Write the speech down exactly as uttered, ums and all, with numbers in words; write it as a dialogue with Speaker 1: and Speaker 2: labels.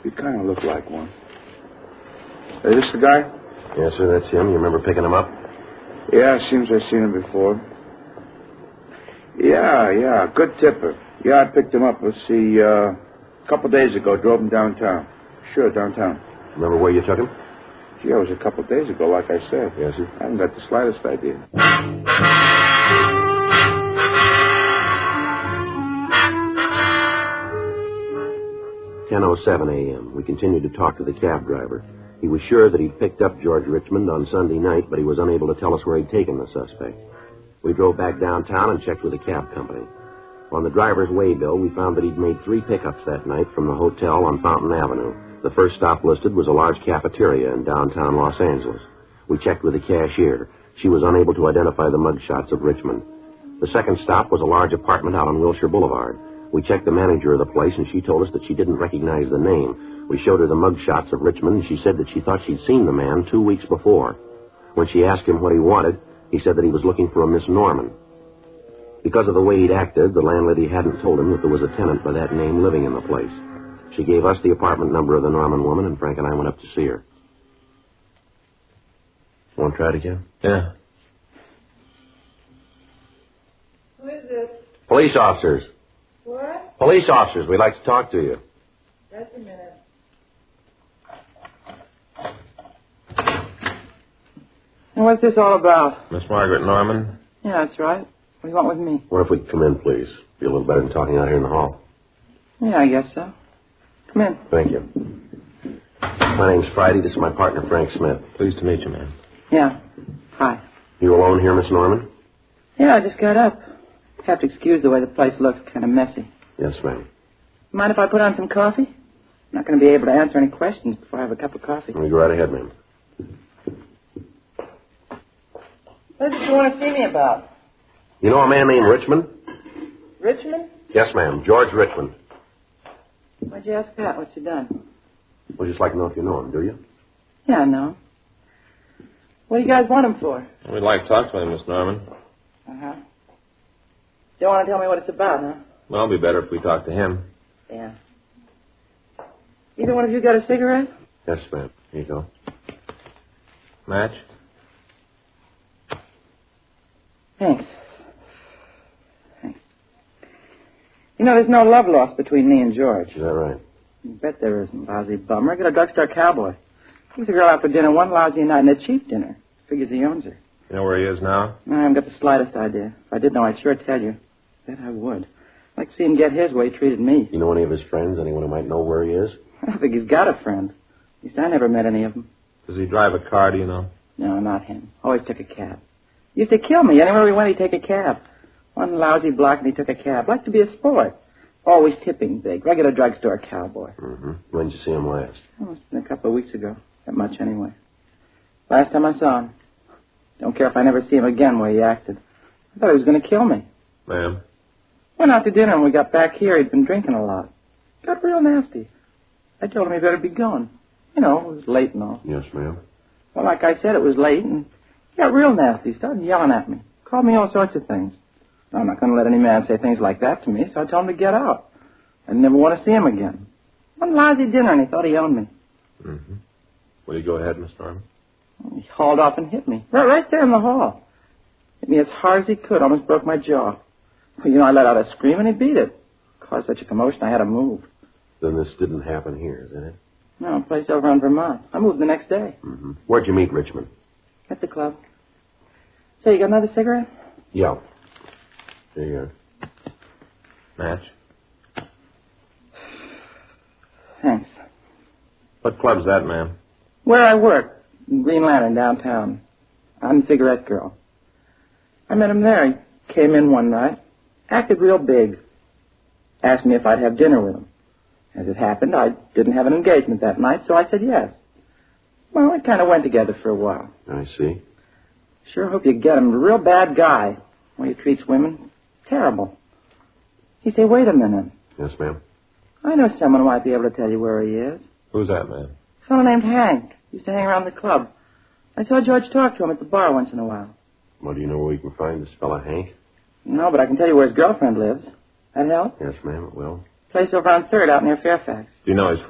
Speaker 1: You kind of look like one. Is this the guy?
Speaker 2: Yes, sir, that's him. You remember picking him up?
Speaker 1: Yeah, seems I've seen him before. Yeah, yeah, good tipper. Yeah, I picked him up, let's see, uh, a couple days ago, drove him downtown. Sure, downtown.
Speaker 2: Remember where you took him?
Speaker 1: Gee, it was a couple days ago, like I said.
Speaker 2: Yes, sir.
Speaker 1: I haven't got the slightest idea.
Speaker 2: ten oh seven a.m. We continued to talk to the cab driver. He was sure that he'd picked up George Richmond on Sunday night, but he was unable to tell us where he'd taken the suspect. We drove back downtown and checked with the cab company. On the driver's waybill, we found that he'd made three pickups that night from the hotel on Fountain Avenue. The first stop listed was a large cafeteria in downtown Los Angeles. We checked with the cashier. She was unable to identify the mugshots of Richmond. The second stop was a large apartment out on Wilshire Boulevard. We checked the manager of the place, and she told us that she didn't recognize the name. We showed her the mugshots of Richmond, and she said that she thought she'd seen the man two weeks before. When she asked him what he wanted, he said that he was looking for a Miss Norman. Because of the way he'd acted, the landlady hadn't told him that there was a tenant by that name living in the place. She gave us the apartment number of the Norman woman, and Frank and I went up to see her. Want to try it again?
Speaker 3: Yeah.
Speaker 4: Who is it?
Speaker 2: Police officers.
Speaker 4: What?
Speaker 2: Police officers. We'd like to talk to you.
Speaker 4: Just a minute. And what's this all about?
Speaker 3: Miss Margaret Norman?
Speaker 4: Yeah, that's right. What do you want with me?
Speaker 2: What if we could come in, please? Be a little better than talking out here in the hall.
Speaker 4: Yeah, I guess so. Come in.
Speaker 2: Thank you. My name's Friday. This is my partner, Frank Smith.
Speaker 3: Pleased to meet you, ma'am.
Speaker 4: Yeah. Hi.
Speaker 2: You alone here, Miss Norman?
Speaker 4: Yeah, I just got up. Have to excuse the way the place looks. Kind of messy.
Speaker 2: Yes, ma'am.
Speaker 4: Mind if I put on some coffee? I'm not going to be able to answer any questions before I have a cup of coffee.
Speaker 2: You go right ahead, ma'am.
Speaker 4: What is it you want to see me about?
Speaker 2: You know a man named Richmond?
Speaker 4: Richmond?
Speaker 2: Yes, ma'am. George Richmond.
Speaker 4: Why'd you ask that? What's he done?
Speaker 2: We'd just like to know if you know him, do you?
Speaker 4: Yeah, I know. What do you guys want him for?
Speaker 3: We'd like to talk to him, Miss Norman.
Speaker 4: Uh-huh. Don't want to tell me what it's about, huh?
Speaker 3: Well, it'll be better if we talk to him.
Speaker 4: Yeah. Either one of you got a cigarette?
Speaker 2: Yes, ma'am. Here you go.
Speaker 3: Match?
Speaker 4: Thanks. Thanks. You know, there's no love lost between me and George.
Speaker 2: Is that right?
Speaker 4: You bet there isn't, lousy bummer. I got a drugstore cowboy. Takes a girl out for dinner one lousy night, and a cheap dinner. Figures he owns her.
Speaker 3: You know where he is now?
Speaker 4: I haven't got the slightest idea. If I did know, I'd sure tell you. Bet I would. I'd like to see him get his way he treated me.
Speaker 2: You know any of his friends? Anyone who might know where he is?
Speaker 4: I don't think he's got a friend. At least I never met any of them.
Speaker 3: Does he drive a car, do you know?
Speaker 4: No, not him. Always took a cab. He used to kill me. Anywhere we went, he'd take a cab. One lousy block, and he took a cab. Liked to be a sport. Always tipping big. Regular drugstore cowboy.
Speaker 2: Mm-hmm. When did you see him last?
Speaker 4: Oh, it's been a couple of weeks ago. That much, anyway. Last time I saw him. Don't care if I never see him again where he acted. I thought he was going to kill me.
Speaker 3: Ma'am?
Speaker 4: Went out to dinner, and we got back here. He'd been drinking a lot. Got real nasty. I told him he better be going. You know, it was late and all.
Speaker 2: Yes, ma'am.
Speaker 4: Well, like I said, it was late, and he got real nasty. He started yelling at me. Called me all sorts of things. I'm not going to let any man say things like that to me, so I told him to get out. I never want to see him again. One lousy dinner, and he thought he owned me.
Speaker 3: Mm-hmm. Will you go ahead, Miss Norman?
Speaker 4: He hauled off and hit me. Right, right there in the hall. Hit me as hard as he could. Almost broke my jaw. Well, you know, I let out a scream, and he beat it. Caused such a commotion, I had to move.
Speaker 2: Then this didn't happen here, is it?
Speaker 4: No, a place over in Vermont. I moved the next day.
Speaker 2: Mm-hmm. Where'd you meet Richmond?
Speaker 4: At the club. Say, you got another cigarette?
Speaker 2: Yeah. There you go.
Speaker 3: Match?
Speaker 4: Thanks.
Speaker 3: What club's that, ma'am?
Speaker 4: Where I work. In Green Lantern, downtown. I'm the cigarette girl. I met him there. He came in one night. Acted real big. Asked me if I'd have dinner with him. As it happened, I didn't have an engagement that night, so I said yes. Well, we kind of went together for a while.
Speaker 2: I see.
Speaker 4: Sure hope you get him. A real bad guy. The way he treats women. Terrible. He said, wait a minute.
Speaker 2: Yes, ma'am.
Speaker 4: I know someone who might be able to tell you where he is.
Speaker 3: Who's that, ma'am?
Speaker 4: A fellow named Hank. Used to hang around the club. I saw George talk to him at the bar once in a while.
Speaker 2: Well, do you know where we can find this fella, Hank?
Speaker 4: No, but I can tell you where his girlfriend lives. That help?
Speaker 2: Yes, ma'am, it will.
Speaker 4: Place over on third out near Fairfax.
Speaker 3: Do you know his